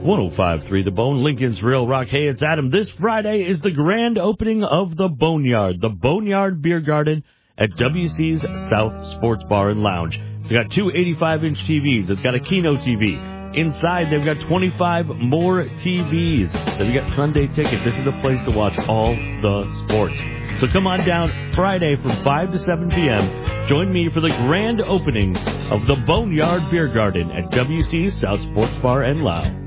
105.3 The Bone, Lincoln's Real Rock. Hey, it's Adam. This Friday is the grand opening of the Boneyard Beer Garden at WC's South Sports Bar and Lounge. It's got two 85-inch TVs. It's got a Kino TV. Inside, they've got 25 more TVs. They've got Sunday tickets. This is the place to watch all the sports. So come on down Friday from 5 to 7 p.m. Join me for the grand opening of the Boneyard Beer Garden at WC's South Sports Bar and Lounge.